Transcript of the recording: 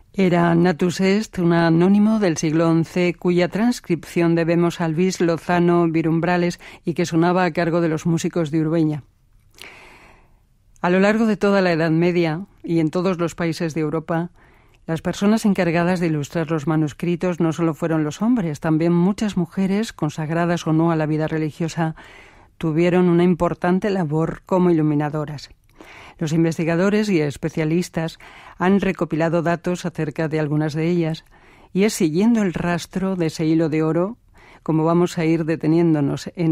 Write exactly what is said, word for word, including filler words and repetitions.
Era Natus Est, un anónimo del siglo once, cuya transcripción debemos a Luis Lozano Virumbrales y que sonaba a cargo de los músicos de Urbeña. A lo largo de toda la Edad Media y en todos los países de Europa, las personas encargadas de ilustrar los manuscritos no solo fueron los hombres, también muchas mujeres, consagradas o no a la vida religiosa, tuvieron una importante labor como iluminadoras. Los investigadores y especialistas han recopilado datos acerca de algunas de ellas, y es siguiendo el rastro de ese hilo de oro como vamos a ir deteniéndonos en